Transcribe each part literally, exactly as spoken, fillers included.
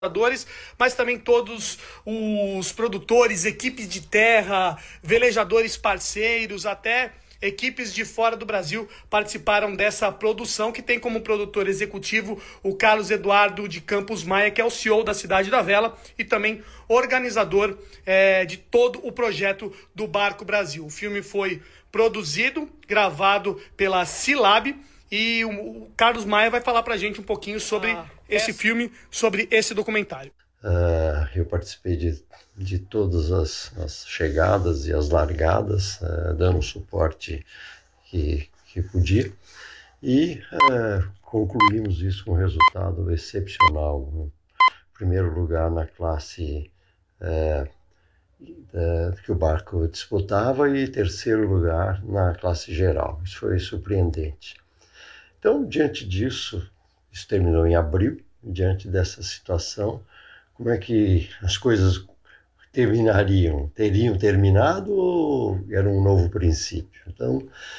mas também todos os produtores, equipes de terra, velejadores parceiros, até equipes de fora do Brasil participaram dessa produção, que tem como produtor executivo o Carlos Eduardo de Campos Maia, que é o C E O da Cidade da Vela e também organizador é, de todo o projeto do Barco Brasil. O filme foi produzido, gravado pela Cilab, e o Carlos Maia vai falar pra gente um pouquinho sobre ah, esse essa... filme, sobre esse documentário. Uh, eu participei de, de todas as, as chegadas e as largadas, uh, dando o suporte que, que podia, e uh, concluímos isso com um resultado excepcional. Em primeiro lugar na classe uh, uh, que o barco disputava, e terceiro lugar na classe geral. Isso foi surpreendente. Então, diante disso, isso terminou em abril, diante dessa situação, como é que as coisas terminariam? Teriam terminado ou era um novo princípio? Então,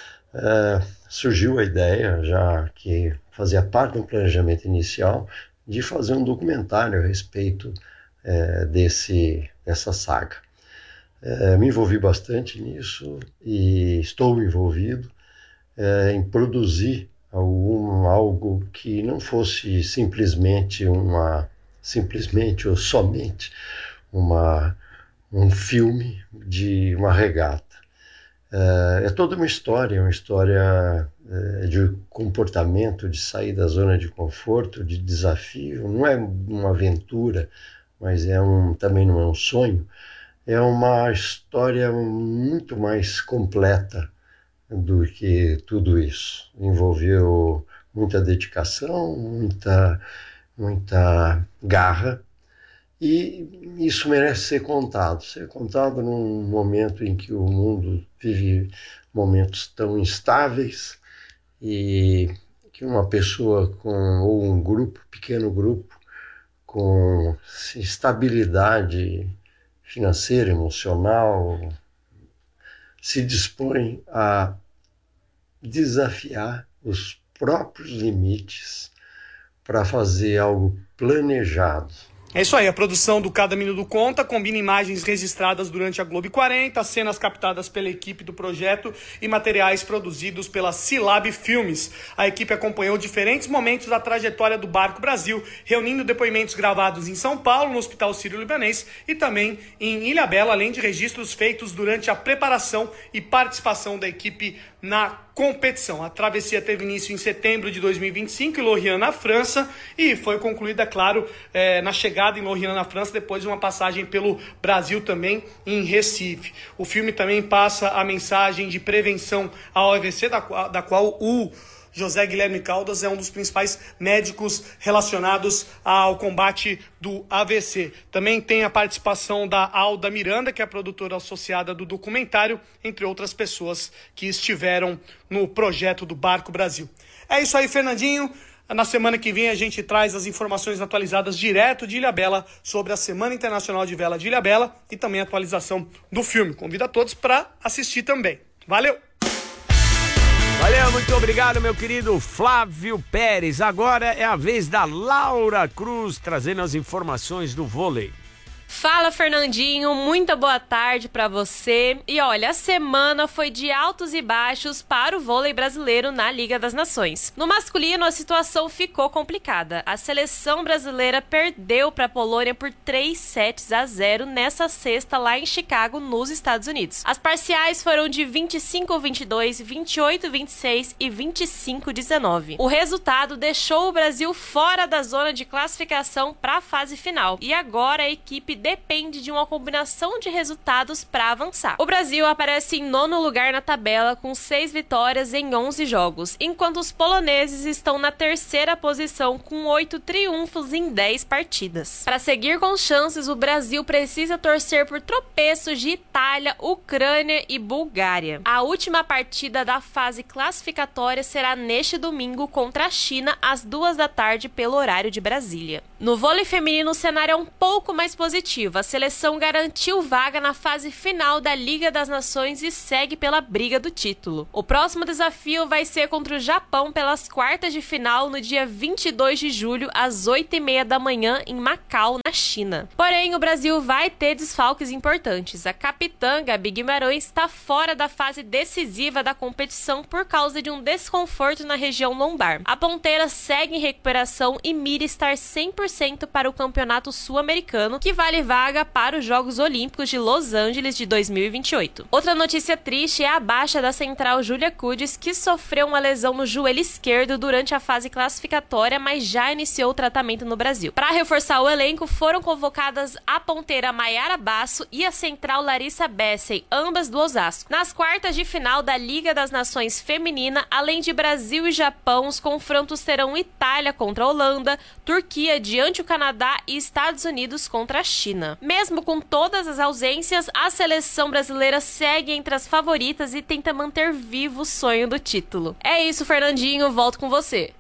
uh, surgiu a ideia, já que fazia parte do planejamento inicial, de fazer um documentário a respeito uh, desse, dessa saga. Uh, me envolvi bastante nisso e estou envolvido uh, em produzir algum, algo que não fosse simplesmente uma simplesmente ou somente uma, um filme de uma regata. É, é toda uma história, uma história é, de comportamento, de sair da zona de conforto, de desafio. Não é uma aventura, mas é um, também não é um sonho. É uma história muito mais completa do que tudo isso. Envolveu muita dedicação, muita, muita garra, e isso merece ser contado. Ser contado num momento em que o mundo vive momentos tão instáveis e que uma pessoa com, ou um grupo, pequeno grupo, com estabilidade financeira, emocional, se dispõe a desafiar os próprios limites para fazer algo planejado. É isso aí, a produção do Cada Minuto Conta combina imagens registradas durante a Globo quarenta, cenas captadas pela equipe do projeto e materiais produzidos pela Cilab Filmes. A equipe acompanhou diferentes momentos da trajetória do Barco Brasil, reunindo depoimentos gravados em São Paulo, no Hospital Sírio-Libanês, e também em Ilhabela, além de registros feitos durante a preparação e participação da equipe na competição. A travessia teve início em setembro de dois mil e vinte e cinco em Lorient, na França, e foi concluída, claro, é, na chegada em Lorient, na França, depois de uma passagem pelo Brasil também, em Recife. O filme também passa a mensagem de prevenção ao A V C, da, da qual o José Guilherme Caldas é um dos principais médicos relacionados ao combate do A V C. Também tem a participação da Alda Miranda, que é a produtora associada do documentário, entre outras pessoas que estiveram no projeto do Barco Brasil. É isso aí, Fernandinho. Na semana que vem a gente traz as informações atualizadas direto de Ilhabela sobre a Semana Internacional de Vela de Ilhabela e também a atualização do filme. Convido a todos para assistir também. Valeu! Valeu, muito obrigado, meu querido Flávio Pérez. Agora é a vez da Laura Cruz trazendo as informações do vôlei. Fala, Fernandinho, muita boa tarde para você. E olha, a semana foi de altos e baixos para o vôlei brasileiro na Liga das Nações. No masculino, a situação ficou complicada. A seleção brasileira perdeu para a Polônia por três sets a zero nessa sexta lá em Chicago, nos Estados Unidos. As parciais foram de vinte e cinco a vinte e dois, vinte e oito a vinte e seis e vinte e cinco a dezenove. O resultado deixou o Brasil fora da zona de classificação para a fase final. E agora a equipe depende de uma combinação de resultados para avançar. O Brasil aparece em nono lugar na tabela com seis vitórias em onze jogos, enquanto os poloneses estão na terceira posição com oito triunfos em dez partidas. Para seguir com chances, o Brasil precisa torcer por tropeços de Itália, Ucrânia e Bulgária. A última partida da fase classificatória será neste domingo contra a China às duas da tarde pelo horário de Brasília. No vôlei feminino, o cenário é um pouco mais positivo. A seleção garantiu vaga na fase final da Liga das Nações e segue pela briga do título. O próximo desafio vai ser contra o Japão pelas quartas de final no dia vinte e dois de julho, às oito e meia da manhã, em Macau, na China. Porém, o Brasil vai ter desfalques importantes. A capitã Gabi Guimarães está fora da fase decisiva da competição por causa de um desconforto na região lombar. A ponteira segue em recuperação e mira estar cem por cento para o Campeonato Sul-Americano, que vale vaga para os Jogos Olímpicos de Los Angeles de dois mil e vinte e oito. Outra notícia triste é a baixa da central Júlia Kudes, que sofreu uma lesão no joelho esquerdo durante a fase classificatória, mas já iniciou o tratamento no Brasil. Para reforçar o elenco, foram convocadas a ponteira Maiara Basso e a central Larissa Bessey, ambas do Osasco. Nas quartas de final da Liga das Nações Feminina, além de Brasil e Japão, os confrontos terão Itália contra a Holanda, Turquia diante o Canadá e Estados Unidos contra a China. Mesmo com todas as ausências, a seleção brasileira segue entre as favoritas e tenta manter vivo o sonho do título. É isso, Fernandinho, volto com você.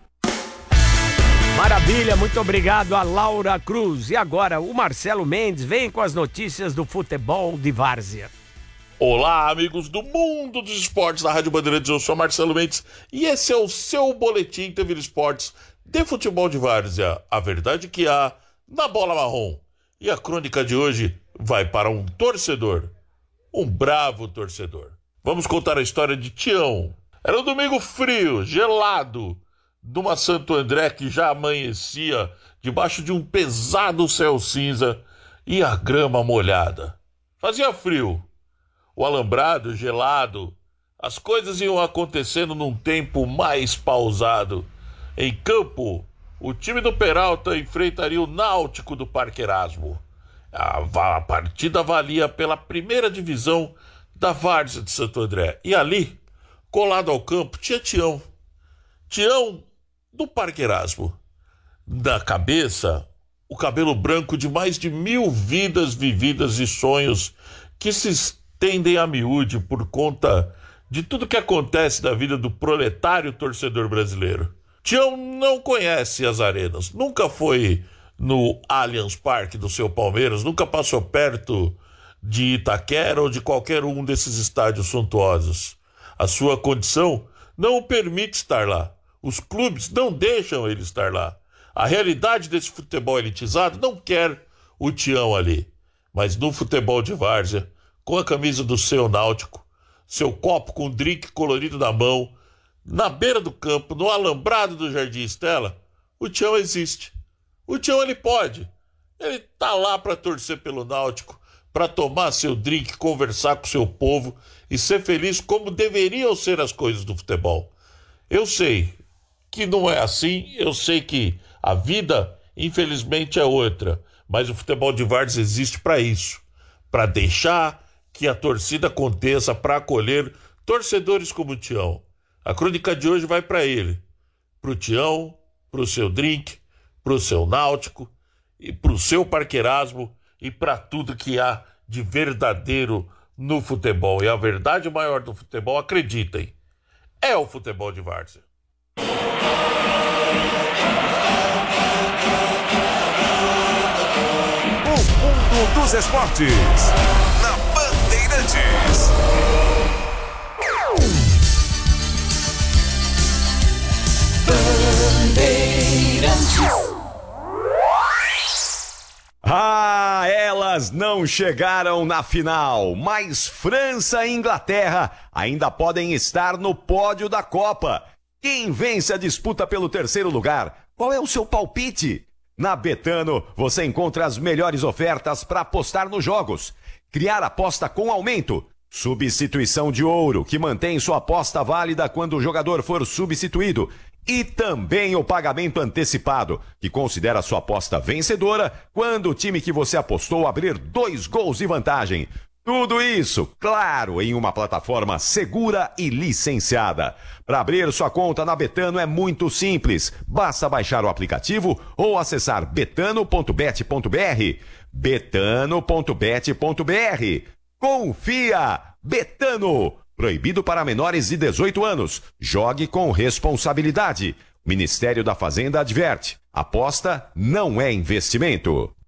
Maravilha, muito obrigado a Laura Cruz. E agora o Marcelo Mendes vem com as notícias do futebol de várzea. Olá, amigos do mundo dos esportes da Rádio Bandeirantes, eu sou Marcelo Mendes e esse é o seu boletim T V Esportes de futebol de várzea, a verdade que há na bola marrom. E a crônica de hoje vai para um torcedor, um bravo torcedor. Vamos contar a história de Tião. Era um domingo frio, gelado, numa Santo André que já amanhecia debaixo de um pesado céu cinza e a grama molhada. Fazia frio, o alambrado gelado, as coisas iam acontecendo num tempo mais pausado. Em campo, o time do Peralta enfrentaria o Náutico do Parque Erasmo. A, a partida valia pela primeira divisão da várzea de Santo André. E ali, colado ao campo, tinha Tião. Tião do Parque Erasmo. Na cabeça, o cabelo branco de mais de mil vidas vividas e sonhos que se estendem a miúde por conta de tudo que acontece na vida do proletário torcedor brasileiro. Tião não conhece as arenas, nunca foi no Allianz Parque do seu Palmeiras, nunca passou perto de Itaquera ou de qualquer um desses estádios suntuosos. A sua condição não o permite estar lá. Os clubes não deixam ele estar lá. A realidade desse futebol elitizado não quer o Tião ali. Mas no futebol de várzea, com a camisa do seu Náutico, seu copo com drink colorido na mão, na beira do campo, no alambrado do Jardim Estela, o Tião existe. O Tião, ele pode. Ele tá lá para torcer pelo Náutico, para tomar seu drink, conversar com seu povo e ser feliz como deveriam ser as coisas do futebol. Eu sei que não é assim, eu sei que a vida, infelizmente, é outra, mas o futebol de várzea existe para isso, para deixar que a torcida aconteça, para acolher torcedores como o Tião. A crônica de hoje vai para ele, para o Tião, para o seu drink, para o seu Náutico, e para o seu Parque Erasmo e para tudo que há de verdadeiro no futebol. E a verdade maior do futebol, acreditem, é o futebol de várzea. O mundo dos esportes na Bandeirantes. Ah, elas não chegaram na final, mas França e Inglaterra ainda podem estar no pódio da Copa. Quem vence a disputa pelo terceiro lugar? Qual é o seu palpite? Na Betano, você encontra as melhores ofertas para apostar nos jogos. Criar aposta com aumento. Substituição de ouro, que mantém sua aposta válida quando o jogador for substituído. E também o pagamento antecipado, que considera sua aposta vencedora quando o time que você apostou abrir dois gols de vantagem. Tudo isso, claro, em uma plataforma segura e licenciada. Para abrir sua conta na Betano é muito simples. Basta baixar o aplicativo ou acessar betano ponto bet ponto br. betano ponto bet ponto br. Confia! Betano! Proibido para menores de dezoito anos. Jogue com responsabilidade. Ministério da Fazenda adverte. Aposta não é investimento.